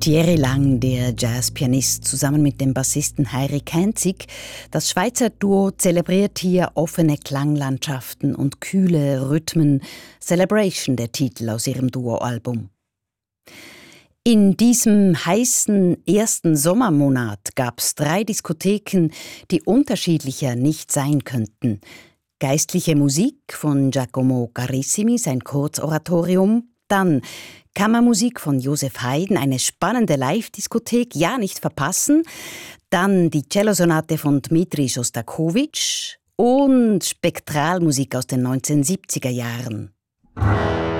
Thierry Lang, der Jazzpianist, zusammen mit dem Bassisten Heiri Känzig. Das Schweizer Duo zelebriert hier offene Klanglandschaften und kühle Rhythmen. Celebration, der Titel aus ihrem Duoalbum. In diesem heißen ersten Sommermonat gab es 3 Diskotheken, die unterschiedlicher nicht sein könnten. Geistliche Musik von Giacomo Carissimi, sein Kurzoratorium, dann Kammermusik von Joseph Haydn, eine spannende Live-Diskothek, ja nicht verpassen. Dann die Cellosonate von Dmitri Schostakowitsch und Spektralmusik aus den 1970er Jahren.